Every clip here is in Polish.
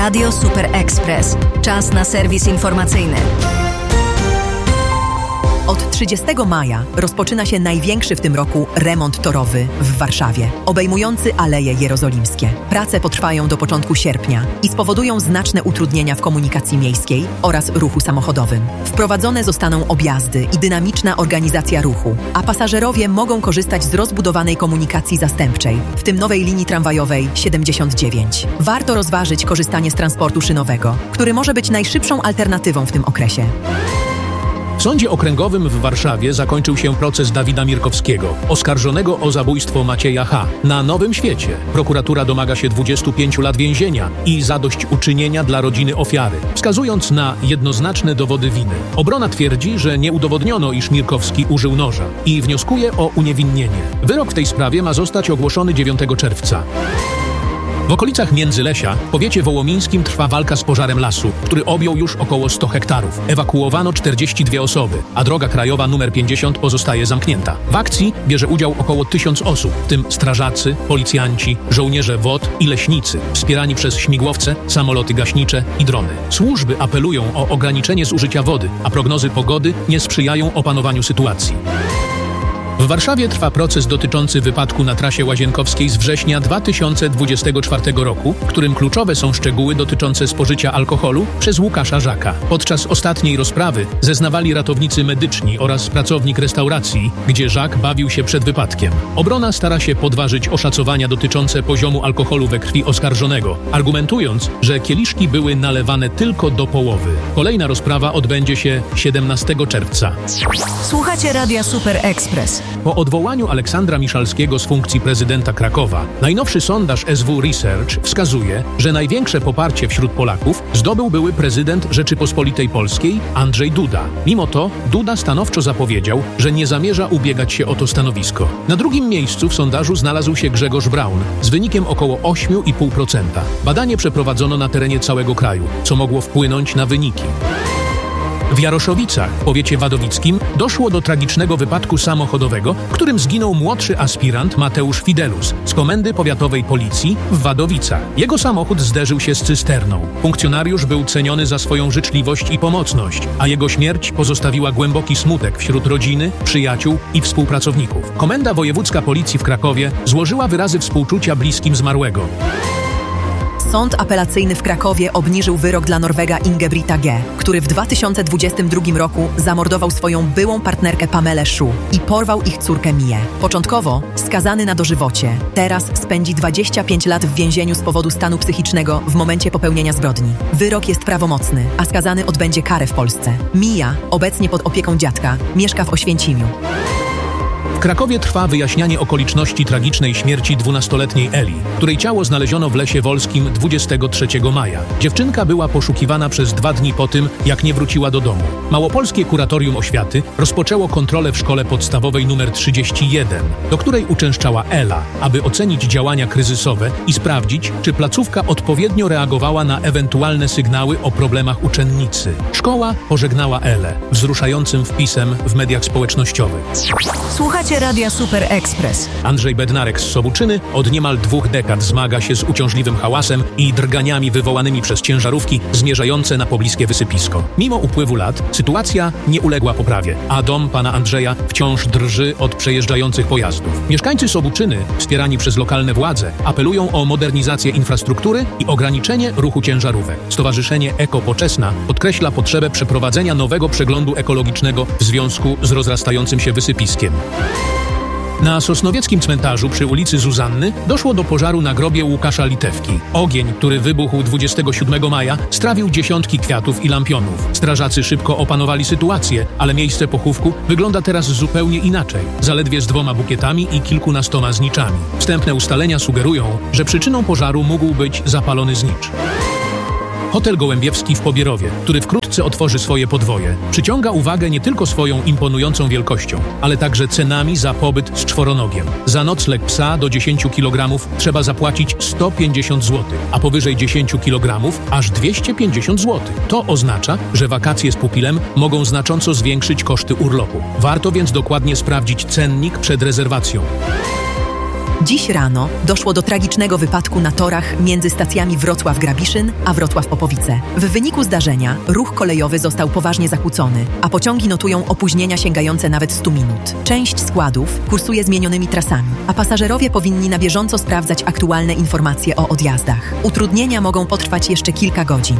Radio Super Express. Czas na serwis informacyjny. Od 30 maja rozpoczyna się największy w tym roku remont torowy w Warszawie, obejmujący Aleje Jerozolimskie. Prace potrwają do początku sierpnia i spowodują znaczne utrudnienia w komunikacji miejskiej oraz ruchu samochodowym. Wprowadzone zostaną objazdy i dynamiczna organizacja ruchu, a pasażerowie mogą korzystać z rozbudowanej komunikacji zastępczej, w tym nowej linii tramwajowej 79. Warto rozważyć korzystanie z transportu szynowego, który może być najszybszą alternatywą w tym okresie. W Sądzie Okręgowym w Warszawie zakończył się proces Dawida Mirkowskiego, oskarżonego o zabójstwo Macieja H. Na Nowym Świecie prokuratura domaga się 25 lat więzienia i zadośćuczynienia dla rodziny ofiary, wskazując na jednoznaczne dowody winy. Obrona twierdzi, że nie udowodniono, iż Mirkowski użył noża i wnioskuje o uniewinnienie. Wyrok w tej sprawie ma zostać ogłoszony 9 czerwca. W okolicach Międzylesia, w powiecie wołomińskim, trwa walka z pożarem lasu, który objął już około 100 hektarów. Ewakuowano 42 osoby, a droga krajowa nr 50 pozostaje zamknięta. W akcji bierze udział około 1000 osób, w tym strażacy, policjanci, żołnierze WOT i leśnicy, wspierani przez śmigłowce, samoloty gaśnicze i drony. Służby apelują o ograniczenie zużycia wody, a prognozy pogody nie sprzyjają opanowaniu sytuacji. W Warszawie trwa proces dotyczący wypadku na trasie łazienkowskiej z września 2024 roku, w którym kluczowe są szczegóły dotyczące spożycia alkoholu przez Łukasza Żaka. Podczas ostatniej rozprawy zeznawali ratownicy medyczni oraz pracownik restauracji, gdzie Żak bawił się przed wypadkiem. Obrona stara się podważyć oszacowania dotyczące poziomu alkoholu we krwi oskarżonego, argumentując, że kieliszki były nalewane tylko do połowy. Kolejna rozprawa odbędzie się 17 czerwca. Słuchacie Radia Super Express. Po odwołaniu Aleksandra Miszalskiego z funkcji prezydenta Krakowa, najnowszy sondaż SW Research wskazuje, że największe poparcie wśród Polaków zdobył były prezydent Rzeczypospolitej Polskiej Andrzej Duda. Mimo to Duda stanowczo zapowiedział, że nie zamierza ubiegać się o to stanowisko. Na drugim miejscu w sondażu znalazł się Grzegorz Braun z wynikiem około 8,5%. Badanie przeprowadzono na terenie całego kraju, co mogło wpłynąć na wyniki. W Jaroszowicach, w powiecie wadowickim, doszło do tragicznego wypadku samochodowego, w którym zginął młodszy aspirant Mateusz Fidelus z Komendy Powiatowej Policji w Wadowicach. Jego samochód zderzył się z cysterną. Funkcjonariusz był ceniony za swoją życzliwość i pomocność, a jego śmierć pozostawiła głęboki smutek wśród rodziny, przyjaciół i współpracowników. Komenda Wojewódzka Policji w Krakowie złożyła wyrazy współczucia bliskim zmarłego. Sąd apelacyjny w Krakowie obniżył wyrok dla Norwega Ingebrigta G., który w 2022 roku zamordował swoją byłą partnerkę Pamelę Szu i porwał ich córkę Mię. Początkowo skazany na dożywocie, teraz spędzi 25 lat w więzieniu z powodu stanu psychicznego w momencie popełnienia zbrodni. Wyrok jest prawomocny, a skazany odbędzie karę w Polsce. Mija, obecnie pod opieką dziadka, mieszka w Oświęcimiu. W Krakowie trwa wyjaśnianie okoliczności tragicznej śmierci 12-letniej Eli, której ciało znaleziono w Lesie Wolskim 23 maja. Dziewczynka była poszukiwana przez 2 dni po tym, jak nie wróciła do domu. Małopolskie Kuratorium Oświaty rozpoczęło kontrolę w szkole podstawowej nr 31, do której uczęszczała Ela, aby ocenić działania kryzysowe i sprawdzić, czy placówka odpowiednio reagowała na ewentualne sygnały o problemach uczennicy. Szkoła pożegnała Elę wzruszającym wpisem w mediach społecznościowych. Słuchacie Radia Super Express. Andrzej Bednarek z Sobuczyny od niemal 2 dekad zmaga się z uciążliwym hałasem i drganiami wywołanymi przez ciężarówki zmierzające na pobliskie wysypisko. Mimo upływu lat sytuacja nie uległa poprawie, a dom pana Andrzeja wciąż drży od przejeżdżających pojazdów. Mieszkańcy Sobuczyny, wspierani przez lokalne władze, apelują o modernizację infrastruktury i ograniczenie ruchu ciężarówek. Stowarzyszenie Eko Poczesna podkreśla potrzebę przeprowadzenia nowego przeglądu ekologicznego w związku z rozrastającym się wysypiskiem. Na sosnowieckim cmentarzu przy ulicy Zuzanny doszło do pożaru na grobie Łukasza Litewki. Ogień, który wybuchł 27 maja, strawił dziesiątki kwiatów i lampionów. Strażacy szybko opanowali sytuację, ale miejsce pochówku wygląda teraz zupełnie inaczej. Zaledwie z 2 bukietami i kilkunastoma zniczami. Wstępne ustalenia sugerują, że przyczyną pożaru mógł być zapalony znicz. Hotel Gołębiewski w Pobierowie, który wkrótce otworzy swoje podwoje, przyciąga uwagę nie tylko swoją imponującą wielkością, ale także cenami za pobyt z czworonogiem. Za nocleg psa do 10 kg trzeba zapłacić 150 zł, a powyżej 10 kg aż 250 zł. To oznacza, że wakacje z pupilem mogą znacząco zwiększyć koszty urlopu. Warto więc dokładnie sprawdzić cennik przed rezerwacją. Dziś rano doszło do tragicznego wypadku na torach między stacjami Wrocław-Grabiszyn a Wrocław-Popowice. W wyniku zdarzenia ruch kolejowy został poważnie zakłócony, a pociągi notują opóźnienia sięgające nawet 100 minut. Część składów kursuje zmienionymi trasami, a pasażerowie powinni na bieżąco sprawdzać aktualne informacje o odjazdach. Utrudnienia mogą potrwać jeszcze kilka godzin.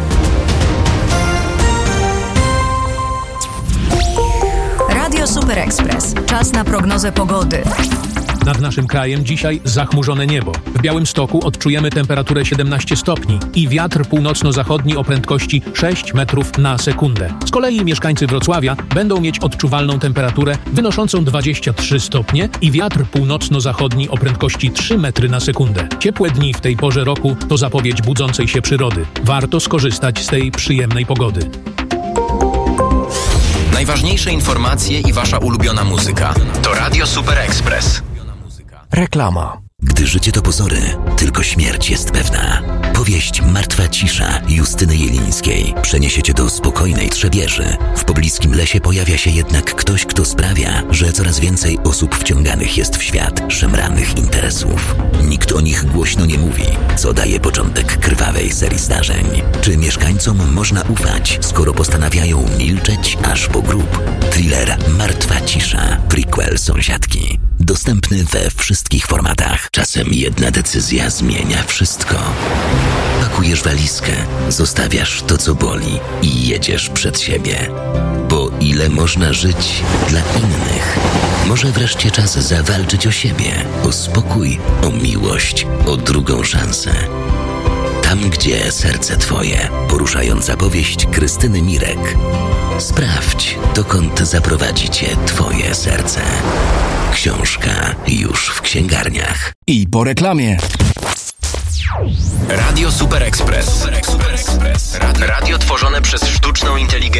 Radio Super Express. Czas na prognozę pogody. Nad naszym krajem dzisiaj zachmurzone niebo. W Białymstoku odczujemy temperaturę 17 stopni i wiatr północno-zachodni o prędkości 6 metrów na sekundę. Z kolei mieszkańcy Wrocławia będą mieć odczuwalną temperaturę wynoszącą 23 stopnie i wiatr północno-zachodni o prędkości 3 metry na sekundę. Ciepłe dni w tej porze roku to zapowiedź budzącej się przyrody. Warto skorzystać z tej przyjemnej pogody. Najważniejsze informacje i wasza ulubiona muzyka to Radio Super Express. Reklama. Gdy życie to pozory, tylko śmierć jest pewna. Powieść Martwa cisza Justyny Jelińskiej przeniesie cię do spokojnej Trzebieży. W pobliskim lesie pojawia się jednak ktoś, kto sprawia, że coraz więcej osób wciąganych jest w świat szemranych interesów. Nikt o nich głośno nie mówi, co daje początek krwawej serii zdarzeń. Czy mieszkańcom można ufać, skoro postanawiają milczeć aż po grób? Thriller Martwa cisza, prequel Sąsiadki. Dostępny we wszystkich formatach. Czasem jedna decyzja zmienia wszystko. Pakujesz walizkę, zostawiasz to, co boli i jedziesz przed siebie. Bo ile można żyć dla innych? Może wreszcie czas zawalczyć o siebie, o spokój, o miłość, o drugą szansę. Tam, gdzie serce twoje. Poruszająca powieść Krystyny Mirek. Sprawdź, dokąd zaprowadzi cię twoje serce. Książka już w księgarniach. I po reklamie. Radio Super Express. Radio tworzone przez sztuczną inteligencję.